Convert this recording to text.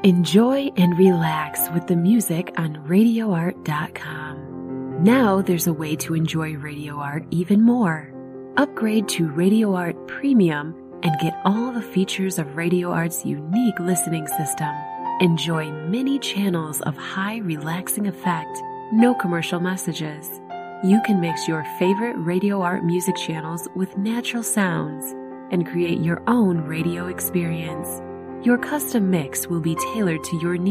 Enjoy and relax with the music on RadioArt.com. Now there's a way to enjoy Radio Art even more. Upgrade to Radio Art Premium and get all the features of Radio Art's unique listening system. Enjoy many channels of high relaxing effect, no commercial messages. You can mix your favorite Radio Art music channels with natural sounds and create your own radio experience. Your custom mix will be tailored to your needs.